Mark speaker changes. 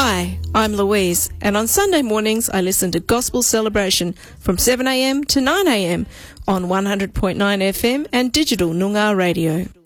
Speaker 1: Hi, I'm Louise, and on Sunday mornings I listen to Gospel Celebration from 7am to 9am on 100.9 FM and digital Noongar radio.